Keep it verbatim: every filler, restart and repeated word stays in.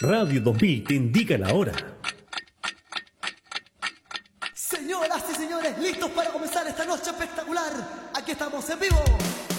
Radio dos mil te indica la hora. Señoras y señores, listos para comenzar esta noche espectacular. Aquí estamos en vivo.